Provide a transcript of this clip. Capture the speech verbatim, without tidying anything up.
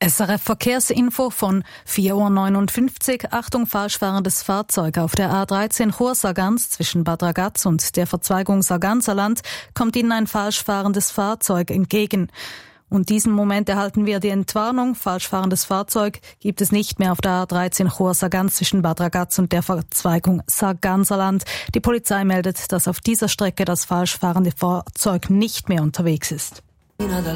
S R F Verkehrsinfo von vier Uhr neunundfünfzig. Achtung, falsch fahrendes Fahrzeug auf der A dreizehn Chur-Sargans zwischen Bad Ragaz und der Verzweigung Sarganserland kommt Ihnen ein falsch fahrendes Fahrzeug entgegen. Und diesen Moment erhalten wir die Entwarnung. Falsch fahrendes Fahrzeug gibt es nicht mehr auf der A dreizehn Chur-Sargans zwischen Bad Ragaz und der Verzweigung Sarganserland. Die Polizei meldet, dass auf dieser Strecke das falsch fahrende Fahrzeug nicht mehr unterwegs ist.